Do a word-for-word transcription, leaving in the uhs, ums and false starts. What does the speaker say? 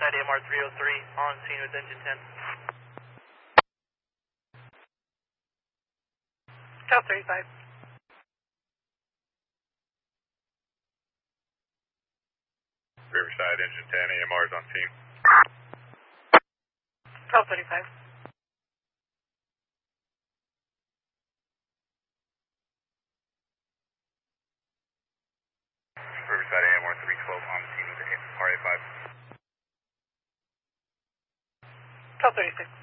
Riverside A M R three oh three, on scene with engine ten. Cal thirty-five. Riverside engine ten, A M Rs on scene. Cal thirty-five. Riverside A M R three twelve on scene with the R A five. Cal thirty-six.